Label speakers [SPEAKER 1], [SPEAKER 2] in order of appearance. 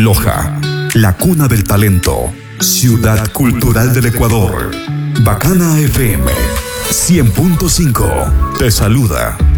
[SPEAKER 1] Loja, la cuna del talento, ciudad cultural del Ecuador. Bacana FM 100.5 te saluda.